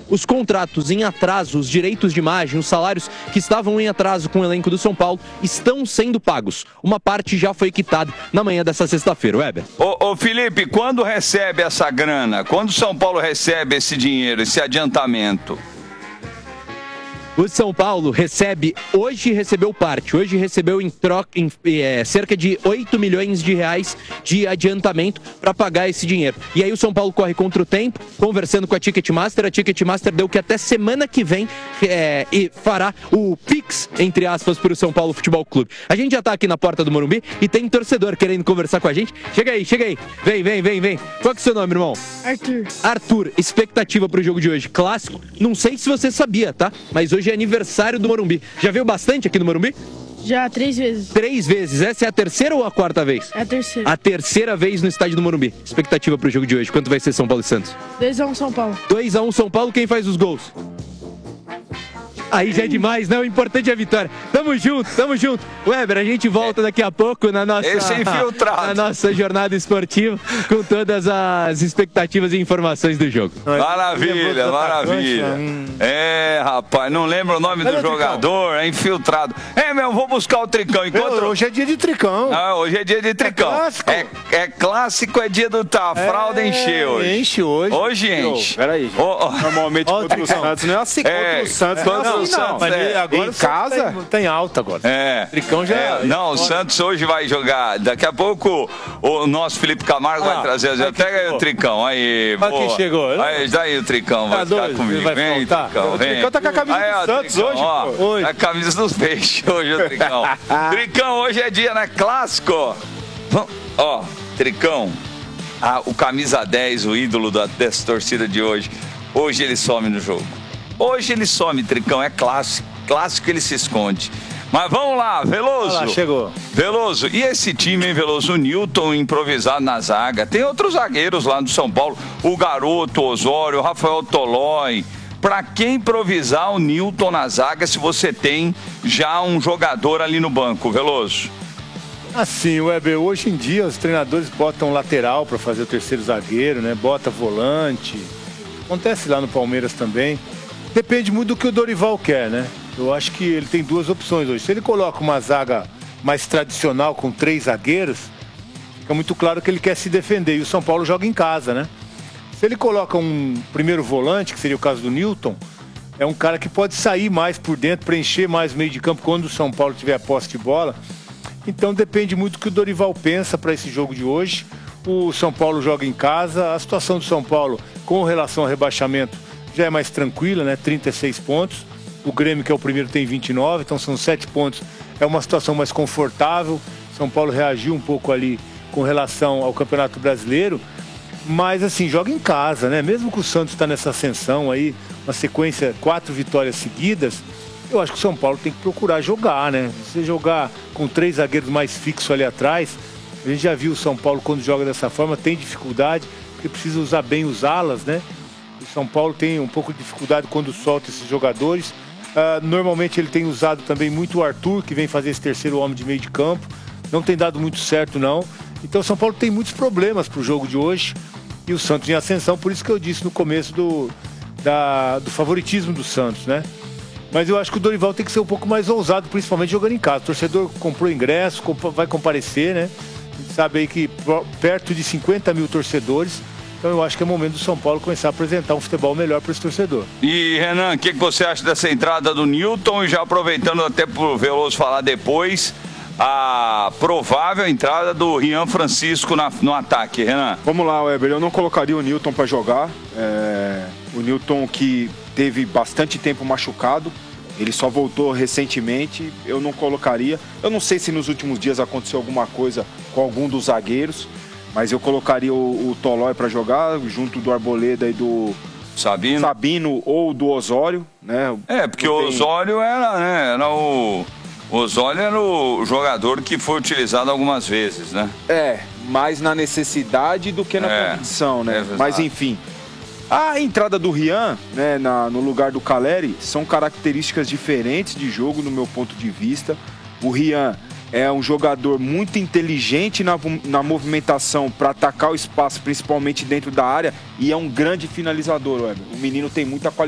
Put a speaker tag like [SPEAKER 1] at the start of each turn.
[SPEAKER 1] os contratos em atraso, os direitos de imagem, os salários que estavam em atraso com o elenco do São Paulo estão sendo pagos. Uma parte já foi quitada na manhã dessa sexta-feira, Weber.
[SPEAKER 2] Ô Felipe, quando recebe essa grana? Quando o São Paulo recebe esse dinheiro, esse adiantamento?
[SPEAKER 1] O São Paulo recebeu parte. Hoje recebeu cerca de 8 milhões de reais de adiantamento para pagar esse dinheiro. E aí o São Paulo corre contra o tempo, conversando com a Ticketmaster. A Ticketmaster deu que até semana que vem fará o Pix, entre aspas, para o São Paulo Futebol Clube. A gente já tá aqui na porta do Morumbi e tem torcedor querendo conversar com a gente. Chega aí. Vem. Qual que é o seu nome, irmão? Arthur, expectativa pro jogo de hoje. Clássico. Não sei se você sabia, tá? Mas hoje é aniversário do Morumbi. Já veio bastante aqui no Morumbi?
[SPEAKER 3] Já, 3 vezes.
[SPEAKER 1] 3 vezes. Essa é a terceira ou a quarta vez?
[SPEAKER 3] É a terceira.
[SPEAKER 1] A terceira vez no estádio do Morumbi. Expectativa pro jogo de hoje. Quanto vai ser São Paulo e Santos?
[SPEAKER 3] 2-1 São Paulo.
[SPEAKER 1] 2-1 São Paulo. Quem faz os gols? Aí já é demais, né? O importante é a vitória. Tamo junto. Weber, a gente volta daqui a pouco na nossa jornada esportiva com todas as expectativas e informações do jogo.
[SPEAKER 2] Maravilha. Rapaz, não lembro o nome do jogador, é infiltrado. Vou buscar o Tricão.
[SPEAKER 4] Hoje é dia de Tricão.
[SPEAKER 2] Hoje é dia de Tricão. É clássico, é dia do A fralda encheu hoje.
[SPEAKER 4] Enche hoje.
[SPEAKER 2] Hoje enche.
[SPEAKER 4] Peraí, gente. Normalmente contra o Santos não é assim. Contra o Santos mas agora em casa tem alta agora.
[SPEAKER 2] Tricão já. Não, o Santos hoje vai jogar. Daqui a pouco o nosso Felipe Camargo vai trazer. Pega aí o Tricão. Aí,
[SPEAKER 4] boa. Quem chegou?
[SPEAKER 2] Aí, daí o Tricão. Vai ficar comigo. Vem, Tricão.
[SPEAKER 4] O Tricão tá com a camisa do Santos hoje.
[SPEAKER 2] Ó, a camisa dos peixes hoje, o Tricão. Tricão, hoje é dia, né? Clássico. Ó, Tricão. O camisa 10, o ídolo dessa torcida de hoje. Hoje ele some no jogo. Hoje ele some, Tricão, é clássico. Clássico ele se esconde. Mas vamos lá, Veloso.
[SPEAKER 4] Olha lá, chegou.
[SPEAKER 2] Veloso, e esse time, hein, Veloso? O Newton improvisado na zaga. Tem outros zagueiros lá do São Paulo. O Garoto, o Osório, o Rafael Tolói. Pra que improvisar o Newton na zaga se você tem já um jogador ali no banco, Veloso?
[SPEAKER 4] Assim, Weber, hoje em dia os treinadores botam lateral para fazer o terceiro zagueiro, né? Bota volante. Acontece lá no Palmeiras também. Depende muito do que o Dorival quer, né? Eu acho que ele tem 2 opções hoje. Se ele coloca uma zaga mais tradicional com 3 zagueiros, fica muito claro que ele quer se defender. E o São Paulo joga em casa, né? Se ele coloca um primeiro volante, que seria o caso do Newton, é um cara que pode sair mais por dentro, preencher mais o meio de campo quando o São Paulo tiver a posse de bola. Então depende muito do que o Dorival pensa para esse jogo de hoje. O São Paulo joga em casa. A situação do São Paulo com relação ao rebaixamento já é mais tranquila, né? 36 pontos. O Grêmio, que é o primeiro, tem 29, então são 7 pontos. É uma situação mais confortável. São Paulo reagiu um pouco ali com relação ao Campeonato Brasileiro. Mas, assim, joga em casa, né? Mesmo que o Santos está nessa ascensão aí, uma sequência, 4 vitórias seguidas, eu acho que o São Paulo tem que procurar jogar, né? Se você jogar com 3 zagueiros mais fixos ali atrás, a gente já viu o São Paulo, quando joga dessa forma, tem dificuldade, porque precisa usar bem os alas, né? O São Paulo tem um pouco de dificuldade quando solta esses jogadores. Normalmente ele tem usado também muito o Arthur, que vem fazer esse terceiro homem de meio de campo. Não tem dado muito certo, não. Então o São Paulo tem muitos problemas para o jogo de hoje. E o Santos em ascensão, por isso que eu disse no começo do favoritismo do Santos, né? Mas eu acho que o Dorival tem que ser um pouco mais ousado, principalmente jogando em casa. O torcedor comprou ingresso, vai comparecer, né? A gente sabe aí que perto de 50 mil torcedores. Então eu acho que é momento do São Paulo começar a apresentar um futebol melhor para esse torcedor.
[SPEAKER 2] E Renan, o que você acha dessa entrada do Newton? E já aproveitando até para o Veloso falar depois, a provável entrada do Rian Francisco no ataque, Renan.
[SPEAKER 5] Vamos lá, Weber, eu não colocaria o Newton para jogar. O Newton que teve bastante tempo machucado, ele só voltou recentemente, eu não colocaria. Eu não sei se nos últimos dias aconteceu alguma coisa com algum dos zagueiros, mas eu colocaria o Tolói para jogar, junto do Arboleda e do Sabino ou do Osório, né?
[SPEAKER 2] Porque o Osório era, né? O Osório era o jogador que foi utilizado algumas vezes, né?
[SPEAKER 5] Mais na necessidade do que na condição, né? Mas enfim, a entrada do Rian, né, no lugar do Caleri, são características diferentes de jogo, no meu ponto de vista. O Rian é um jogador muito inteligente na movimentação para atacar o espaço, principalmente dentro da área, e é um grande finalizador, Weber. O menino tem muita qualidade.